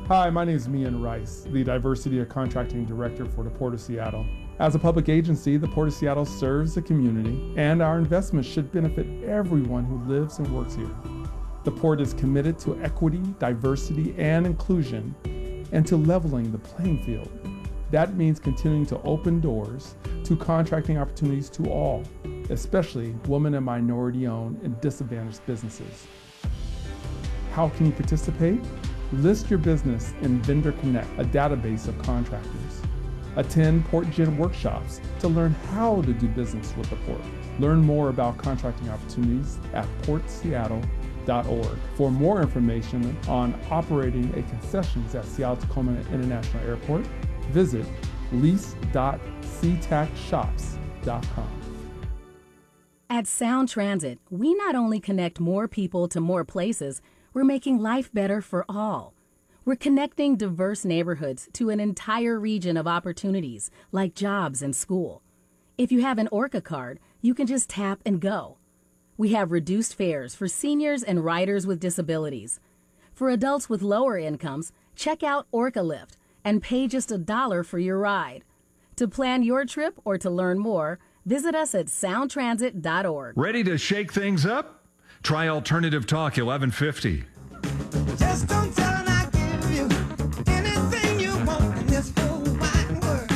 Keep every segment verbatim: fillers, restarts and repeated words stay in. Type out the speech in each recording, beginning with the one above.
Hi, my name is Mian Rice, the Diversity of Contracting Director for the Port of Seattle. As a public agency, the Port of Seattle serves the community, and our investments should benefit everyone who lives and works here. The Port is committed to equity, diversity, and inclusion, and to leveling the playing field. That means continuing to open doors to contracting opportunities to all, especially women and minority-owned and disadvantaged businesses. How can you participate? List your business in Vendor Connect, a database of contractors. Attend PortGen workshops to learn how to do business with the Port. Learn more about contracting opportunities at port seattle dot org. For more information on operating a concessions at Seattle-Tacoma International Airport, visit lease dot c tac shops dot com. At Sound Transit, we not only connect more people to more places, we're making life better for all. We're connecting diverse neighborhoods to an entire region of opportunities, like jobs and school. If you have an ORCA card, you can just tap and go. We have reduced fares for seniors and riders with disabilities. For adults with lower incomes, check out ORCA Lift and pay just a dollar for your ride. To plan your trip or to learn more, visit us at sound transit dot org. Ready to shake things up? Try Alternative Talk eleven fifty. Just don't tell and I give you anything you want in this whole wide world.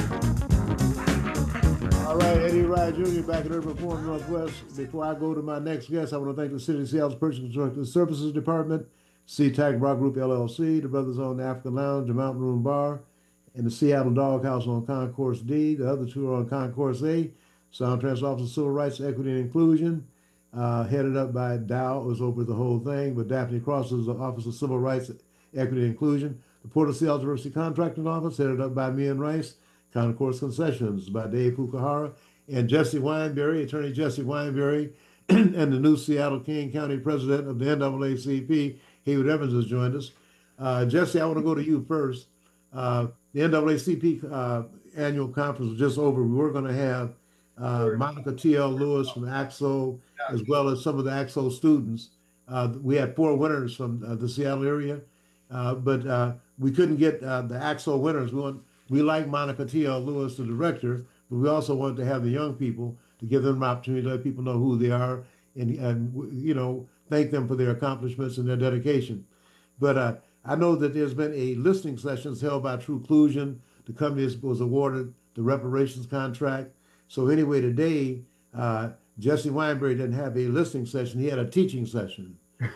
All right, Eddie Wright Junior back at Urban Forum Northwest. Before I go to my next guest, I want to thank the City of Seattle's Purchase Construction Services Department, C TAC Rock Group L L C, the Brothers on the African Lounge, the Mountain Room Bar, and the Seattle Doghouse on Concourse D. The other two are on Concourse A. Sound Transit Office of Civil Rights, Equity, and Inclusion, uh, headed up by Dow, was over the whole thing, but Daphne Cross is the Office of Civil Rights, Equity, and Inclusion. The Port of Seattle Diversity Contracting Office, headed up by Mian Rice. Concourse Concessions by Dave Fukuhara. And Jesse Wineberry, Attorney Jesse Wineberry, and the new Seattle King County President of the N double A C P, Haywood Evans, has joined us. Uh, Jesse, I want to go to you first. Uh, the N double A C P uh, annual conference was just over. We were going to have uh, Monica T L. Lewis from A X O, as well as some of the A X O students. Uh, we had four winners from uh, the Seattle area, uh, but uh, we couldn't get uh, the A X O winners. We, want, we like Monica T L. Lewis, the director, but we also wanted to have the young people to give them an opportunity to let people know who they are and, and you know, thank them for their accomplishments and their dedication. But uh, I know that there's been a listening sessions held by Truclusion. The company was awarded the reparations contract. So anyway, today, uh, Jesse Wineberry didn't have a listening session. He had a teaching session.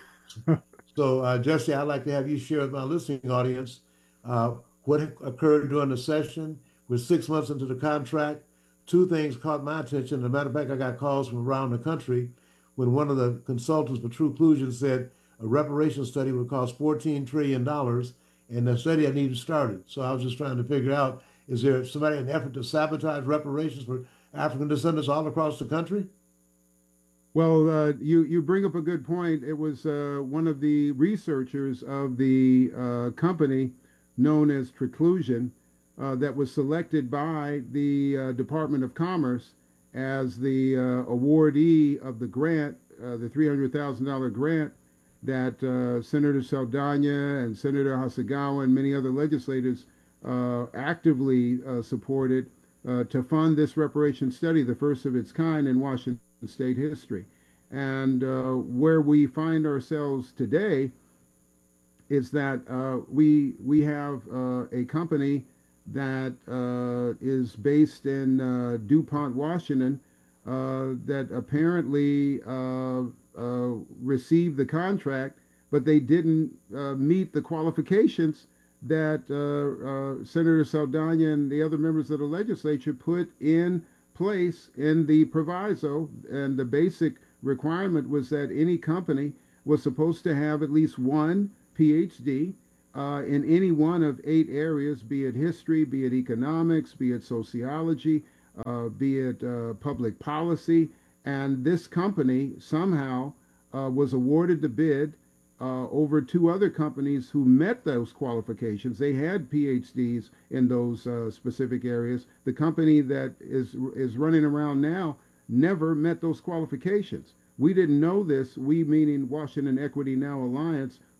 So uh, Jesse, I'd like to have you share with my listening audience uh, what occurred during the session. We're six months into the contract. Two things caught my attention. As a matter of fact, I got calls from around the country when one of the consultants for Truclusion said a reparation study would cost fourteen trillion dollars, and the study had even started. So I was just trying to figure out, is there somebody in an effort to sabotage reparations for African descendants all across the country? Well, uh, you, you bring up a good point. It was uh, one of the researchers of the uh, company known as Truclusion uh, that was selected by the uh, Department of Commerce as the uh, awardee of the grant, uh, the three hundred thousand dollars grant that uh, Senator Saldana and Senator Hasegawa and many other legislators uh, actively uh, supported uh, to fund this reparation study, the first of its kind in Washington state history. And uh, where we find ourselves today is that uh, we, we have uh, a company that uh, is based in uh, DuPont, Washington, uh, that apparently uh, uh, received the contract, but they didn't uh, meet the qualifications that uh, uh, Senator Saldana and the other members of the legislature put in place in the proviso. And the basic requirement was that any company was supposed to have at least one P H D uh, in any one of eight areas, be it history, be it economics, be it sociology, uh, be it uh, public policy. And this company somehow uh, was awarded the bid uh, over two other companies who met those qualifications. They had P H Ds in those uh, specific areas. The company that is is running around now never met those qualifications. We didn't know this, we meaning Washington Equity Now Alliance,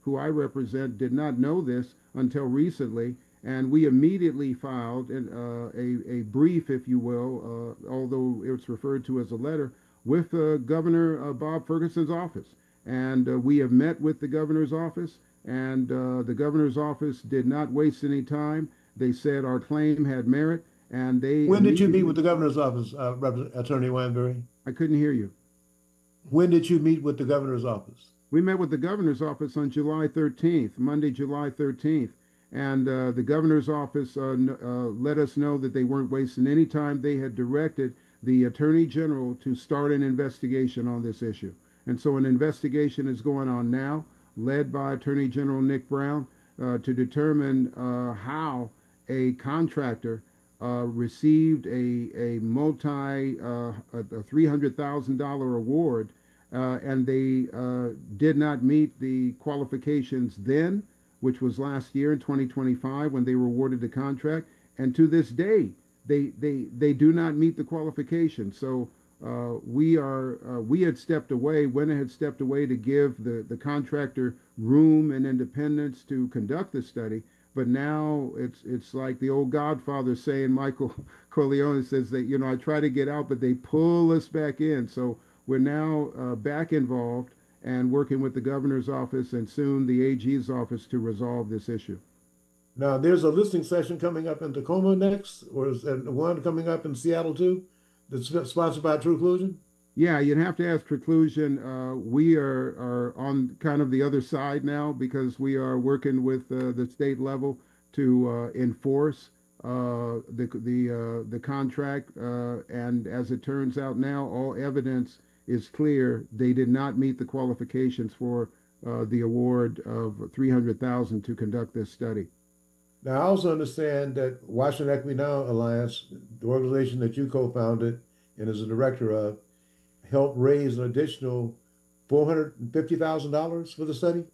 who I represent, did not know this until recently, and we immediately filed an, uh, a, a brief, if you will, uh, although it's referred to as a letter, with uh, Governor uh, Bob Ferguson's office. And uh, we have met with the governor's office, and uh, the governor's office did not waste any time. They said our claim had merit, and they... When did you meet with the governor's office, uh, Attorney Wanbury? I couldn't hear you. When did you meet with the governor's office? We met with the governor's office on July thirteenth, Monday, July thirteenth. And uh, the governor's office uh, uh, let us know that they weren't wasting any time. They had directed the attorney general to start an investigation on this issue. And so an investigation is going on now, led by Attorney General Nick Brown, uh, to determine uh, how a contractor uh, received a, a multi, uh, a three hundred thousand dollars award, uh, and they uh, did not meet the qualifications then, which was last year in twenty twenty-five when they were awarded the contract. And to this day, they, they, they do not meet the qualifications. So uh, we are, uh, we had stepped away, Winna had stepped away to give the, the contractor room and independence to conduct the study. But now it's, it's like the old Godfather saying, Michael Corleone says that, you know, I try to get out, but they pull us back in. So we're now uh, back involved and working with the governor's office and soon the A G's office to resolve this issue. Now, there's a listening session coming up in Tacoma next, or is there one coming up in Seattle too, that's sponsored by Truclusion? Yeah, you'd have to ask Truclusion. Uh, we are, are on kind of the other side now because we are working with uh, the state level to uh, enforce uh, the the uh, the contract. Uh, and as it turns out now, all evidence is clear. They did not meet the qualifications for uh, the award of three hundred thousand dollars to conduct this study. Now, I also understand that Washington Equity Now Alliance, the organization that you co-founded and is a director of, helped raise an additional four hundred fifty thousand dollars for the study?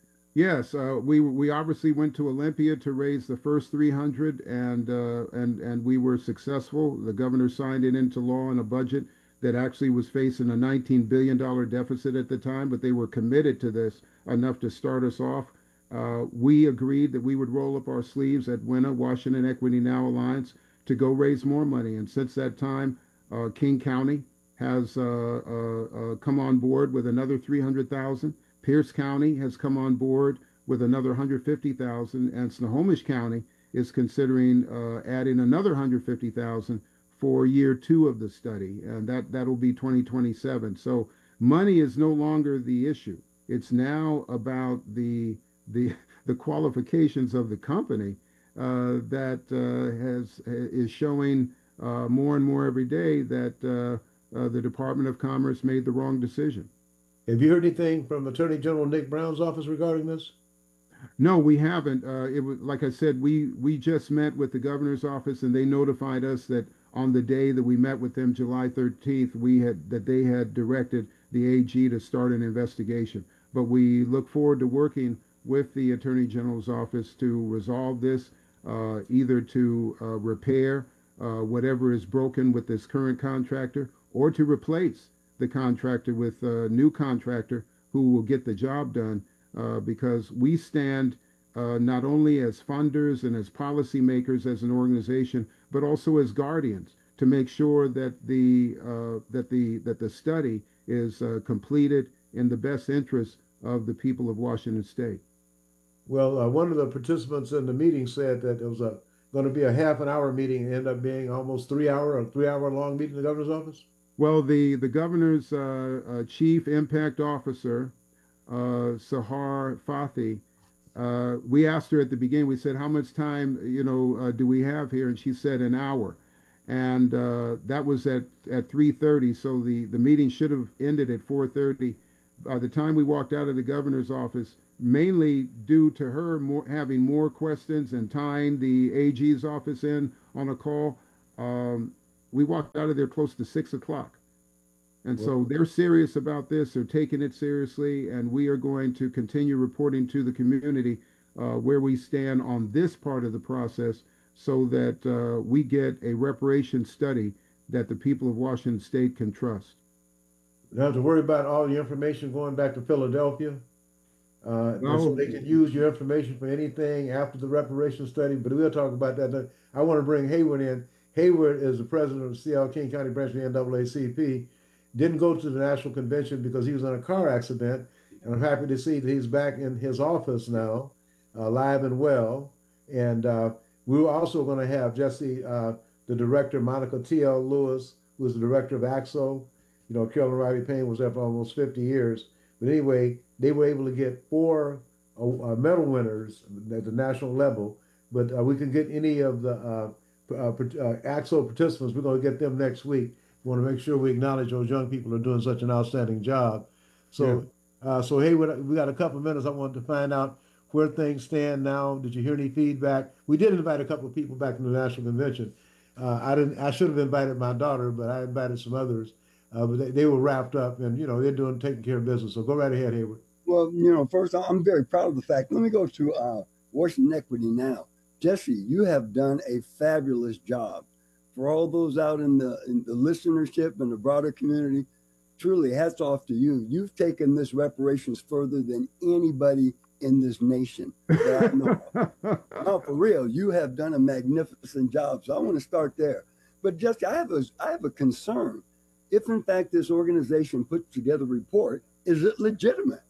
Yes, uh, we we obviously went to Olympia to raise the first three hundred, and uh, and and we were successful. The governor signed it into law in a budget that actually was facing a nineteen billion dollars deficit at the time, but they were committed to this enough to start us off. Uh, we agreed that we would roll up our sleeves at Winna, Washington Equity Now Alliance, to go raise more money. And since that time, uh, King County has uh, uh, uh, come on board with another three hundred thousand dollars. Pierce County has come on board with another one hundred fifty thousand dollars. And Snohomish County is considering uh, adding another one hundred fifty thousand dollars for year two of the study. And that, that'll be twenty twenty-seven. So money is no longer the issue. It's now about the the the qualifications of the company uh, that uh, has is showing uh, more and more every day that uh, uh, the Department of Commerce made the wrong decision. Have you heard anything from Attorney General Nick Brown's office regarding this? No, we haven't. Uh, it was like I said, we we just met with the governor's office, and they notified us that on the day that we met with them, July thirteenth, we had that they had directed the A G to start an investigation. But we look forward to working with the Attorney General's office to resolve this, uh, either to uh, repair uh, whatever is broken with this current contractor, or to replace the contractor with a new contractor who will get the job done, uh, because we stand uh, not only as funders and as policymakers as an organization, but also as guardians to make sure that the uh, that the that the study is uh, completed in the best interest of the people of Washington State. Well, uh, one of the participants in the meeting said that it was a, going to be a half an hour meeting and ended up being almost three hour or three hour long meeting in the governor's office. Well, the, the governor's uh, uh, chief impact officer, uh, Sahar Fathi, uh, we asked her at the beginning, we said, how much time, you know, uh, do we have here? And she said an hour. And uh, that was at, at three thirty. So the, the meeting should have ended at four thirty. By the time we walked out of the governor's office, mainly due to her more, having more questions and tying the A G's office in on a call, um, we walked out of there close to six o'clock. And well, so they're serious about this. They're taking it seriously. And we are going to continue reporting to the community uh, where we stand on this part of the process so that uh, we get a reparation study that the people of Washington State can trust. You don't have to worry about all the information going back to Philadelphia. Uh, and so Well, they can use your information for anything after the reparation study. But we'll talk about that. I want to bring Hayward in. Hayward is the president of the C L King County branch of the N double A C P. Didn't go to the national convention because he was in a car accident. And I'm happy to see that he's back in his office now, uh, alive and well. And uh, we were also going to have Jesse, uh, the director, Monica T L. Lewis, who is the director of AXO. You know, Carolyn Riley Payne was there for almost fifty years. But anyway, they were able to get four uh, uh, medal winners at the national level. But uh, we can get any of the uh, uh, uh, AXO participants. We're going to get them next week. We want to make sure we acknowledge those young people who are doing such an outstanding job. So, yeah. uh, so hey, we got a couple of minutes. I wanted to find out where things stand now. Did you hear any feedback? We did invite a couple of people back from the national convention. Uh, I didn't. I should have invited my daughter, but I invited some others. Uh, but they, they were wrapped up, and you know they're doing taking care of business. So go right ahead, Hayward. Well, you know, first I'm very proud of the fact. Let me go to uh, Washington Equity now. Jesse, you have done a fabulous job. For all those out in the in the listenership and the broader community, truly hats off to you. You've taken this reparations further than anybody in this nation that I know of. No, for real, you have done a magnificent job. So I want to start there. But Jesse, I have a I have a concern. If in fact this organization puts together a report, is it legitimate?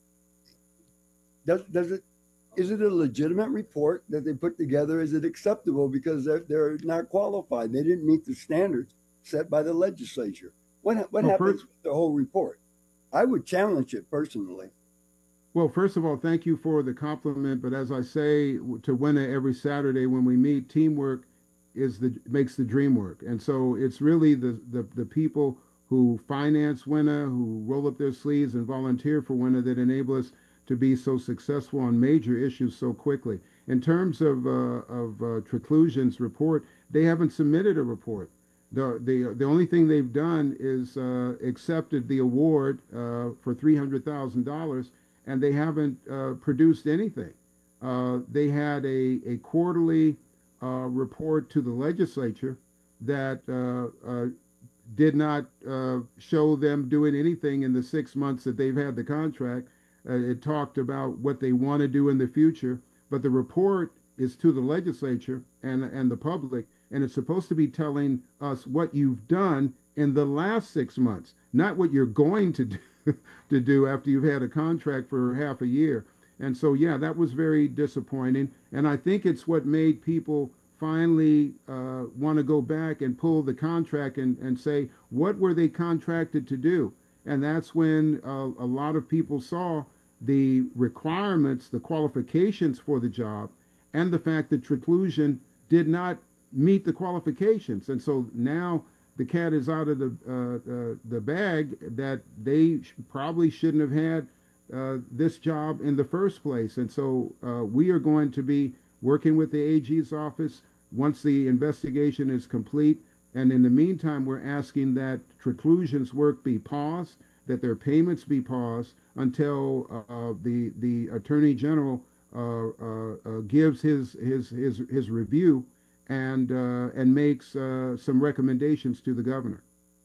Does does it is it a legitimate report that they put together? Is it acceptable because they're they're not qualified? They didn't meet the standards set by the legislature. What what well, happens first, with the whole report? I would challenge it personally. Well, first of all, thank you for the compliment. But as I say to Winna every Saturday when we meet, teamwork is the makes the dream work. And so it's really the the, the people who finance Winna, who roll up their sleeves and volunteer for Winna that enable us to be so successful on major issues so quickly. In terms of uh, of uh, Treclusion's report, they haven't submitted a report. The the the only thing they've done is uh, accepted the award uh, for three hundred thousand dollars, and they haven't uh, produced anything. Uh, they had a a quarterly uh, report to the legislature that uh, uh, did not uh, show them doing anything in the six months that they've had the contract. Uh, it talked about what they want to do in the future, but the report is to the legislature and and the public, and it's supposed to be telling us what you've done in the last six months, not what you're going to do to do after you've had a contract for half a year. And so, yeah, that was very disappointing. And I think it's what made people finally uh, want to go back and pull the contract and, and say, what were they contracted to do? And that's when uh, a lot of people saw the requirements, the qualifications for the job, and the fact that Treclusion did not meet the qualifications. And so now the cat is out of the uh, uh, the bag that they sh- probably shouldn't have had uh, this job in the first place. And so uh, we are going to be working with the A G's office once the investigation is complete. And in the meantime, we're asking that Treclusion's work be paused, that their payments be paused until uh, the the Attorney General uh, uh, uh, gives his his his his review and uh, and makes uh, some recommendations to the governor.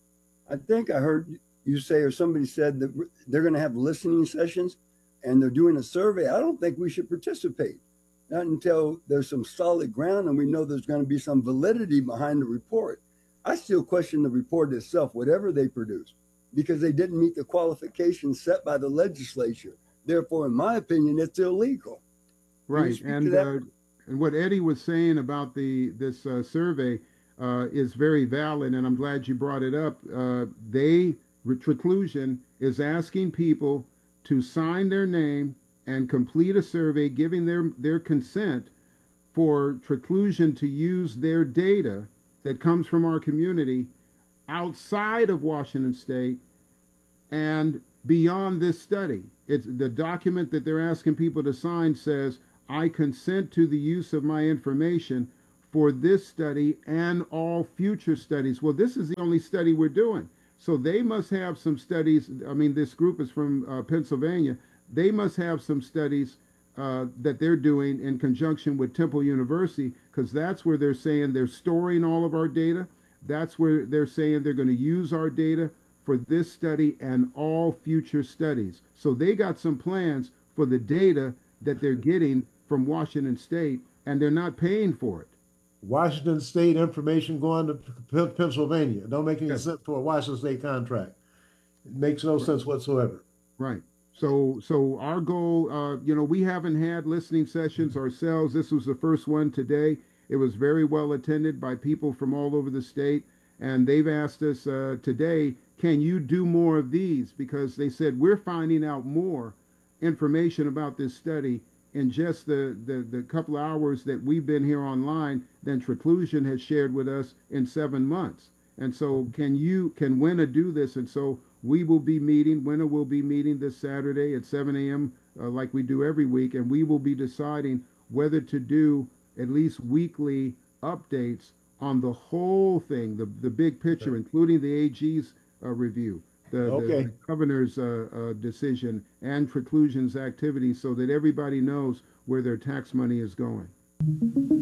I think I heard you say, or somebody said, that they're going to have listening sessions and they're doing a survey. I don't think we should participate, not until there's some solid ground and we know there's going to be some validity behind the report. I still question the report itself, whatever they produce, because they didn't meet the qualifications set by the legislature. Therefore, in my opinion, it's illegal. Right, and uh, and what Eddie was saying about the this uh, survey uh, is very valid, and I'm glad you brought it up. Uh, they, Treclusion, is asking people to sign their name and complete a survey giving their, their consent for Treclusion to use their data that comes from our community outside of Washington State and beyond this study. It's the document that they're asking people to sign says, I consent to the use of my information for this study and all future studies. Well, this is the only study we're doing. So they must have some studies. I mean, this group is from uh, Pennsylvania. They must have some studies uh, that they're doing in conjunction with Temple University, because that's where they're saying they're storing all of our data. That's where they're saying they're going to use our data for this study and all future studies. So they got some plans for the data that they're getting from Washington State, and they're not paying for it. Washington State information going to P- Pennsylvania. It don't make any Yes. sense for a Washington State contract. It makes no sense whatsoever. Right. So, so our goal, uh, you know, we haven't had listening sessions ourselves. This was the first one today. It was very well attended by people from all over the state, and they've asked us uh, today, can you do more of these? Because they said we're finding out more information about this study in just the, the, the couple of hours that we've been here online than Treclusion has shared with us in seven months. And so can you, can Winna do this? And so we will be meeting, Winna will be meeting this Saturday at seven a m Uh, like we do every week, and we will be deciding whether to do at least weekly updates on the whole thing, the, the big picture, Okay. including the A G's uh, review, the, Okay. the governor's uh, uh, decision, and Treclusion's activities, so that everybody knows where their tax money is going.